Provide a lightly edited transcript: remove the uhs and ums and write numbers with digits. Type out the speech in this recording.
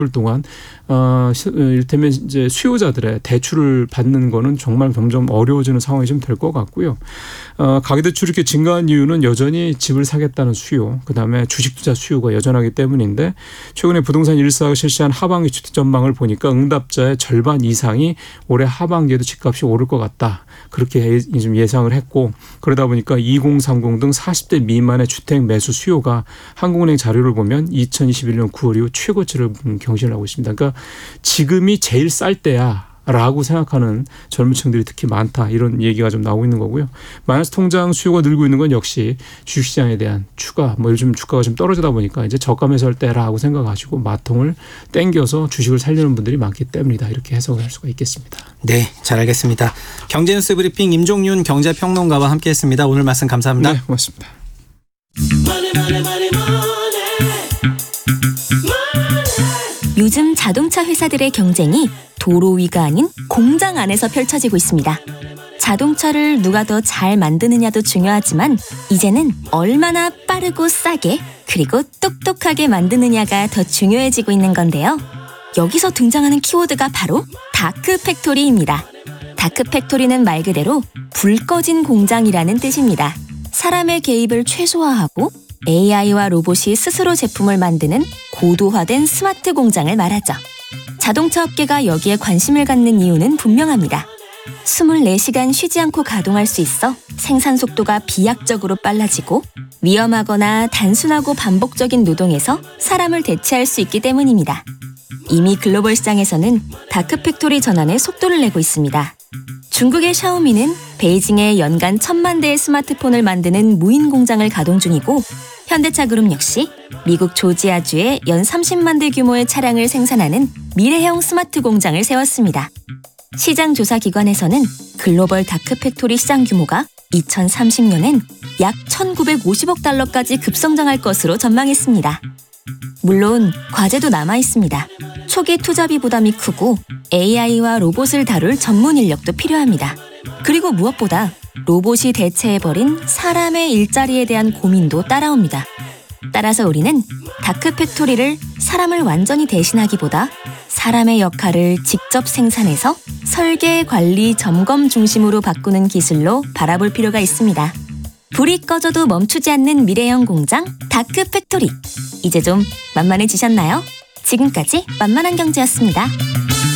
동안 이를테면 이제 수요자들의 대출을 받는 거는 정말 점점 어려워지는 상황이 좀 될 것 같고요. 가계대출이 이렇게 증가한 이유는 여전히 집을 사겠다는 수요, 그다음에 주식 투자 수요가 여전하기 때문인데 최근에 부동산 1사가 실시한 하반기 주택 전망을 보니까 응답자의 절반 이상이 올해 하반기에도 집값이 오를 것 같다. 그렇게 좀 예상을 했고 그러다 보니까 2030 등 40대 미만의 주택 매수 수요가 한국은행 자료를 보면 2021년 9월 이후 최고치를 경신을 하고 있습니다. 그러니까 지금이 제일 쌀 때야 라고 생각하는 젊은 층들이 특히 많다, 이런 얘기가 좀 나오고 있는 거고요. 마이너스 통장 수요가 늘고 있는 건 역시 주식시장에 대한 추가, 요즘 주가가 좀 떨어지다 보니까 이제 저가 매수할 때라고 생각하시고 마통을 땡겨서 주식을 살려는 분들이 많기 때문이다, 이렇게 해석을 할 수가 있겠습니다. 네, 잘 알겠습니다. 경제뉴스 브리핑 임종윤 경제평론가와 함께했습니다. 오늘 말씀 감사합니다. 네, 고맙습니다. 요즘 자동차 회사들의 경쟁이 도로 위가 아닌 공장 안에서 펼쳐지고 있습니다. 자동차를 누가 더 잘 만드느냐도 중요하지만 이제는 얼마나 빠르고 싸게 그리고 똑똑하게 만드느냐가 더 중요해지고 있는 건데요. 여기서 등장하는 키워드가 바로 다크 팩토리입니다. 다크 팩토리는 말 그대로 불 꺼진 공장이라는 뜻입니다. 사람의 개입을 최소화하고 AI와 로봇이 스스로 제품을 만드는 고도화된 스마트 공장을 말하죠. 자동차 업계가 여기에 관심을 갖는 이유는 분명합니다. 24시간 쉬지 않고 가동할 수 있어 생산 속도가 비약적으로 빨라지고 위험하거나 단순하고 반복적인 노동에서 사람을 대체할 수 있기 때문입니다. 이미 글로벌 시장에서는 다크팩토리 전환에 속도를 내고 있습니다. 중국의 샤오미는 베이징에 연간 1000만 대의 스마트폰을 만드는 무인 공장을 가동 중이고 현대차 그룹 역시 미국 조지아주에 연 30만 대 규모의 차량을 생산하는 미래형 스마트 공장을 세웠습니다. 시장 조사 기관에서는 글로벌 다크팩토리 시장 규모가 2030년엔 약 1950억 달러까지 급성장할 것으로 전망했습니다. 물론 과제도 남아 있습니다. 초기 투자비 부담이 크고 AI와 로봇을 다룰 전문 인력도 필요합니다. 그리고 무엇보다 로봇이 대체해버린 사람의 일자리에 대한 고민도 따라옵니다. 따라서 우리는 다크팩토리를 사람을 완전히 대신하기보다 사람의 역할을 직접 생산해서 설계, 관리, 점검 중심으로 바꾸는 기술로 바라볼 필요가 있습니다. 불이 꺼져도 멈추지 않는 미래형 공장 다크팩토리. 이제 좀 만만해지셨나요? 지금까지 만만한 경제였습니다.